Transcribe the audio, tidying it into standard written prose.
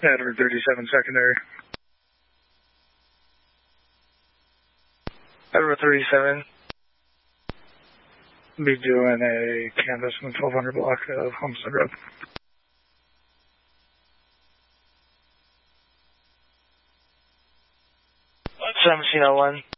Edward 37 secondary. Edward 37. Be doing a canvas in the 1200 block of Homestead Road. 1701.